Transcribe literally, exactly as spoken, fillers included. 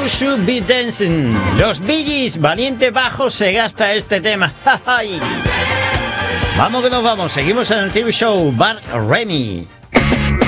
Should Be Dancing. Los Bee Gees, valiente bajo se gasta este tema. Vamos que nos vamos, seguimos en el T V Show Bar Remy.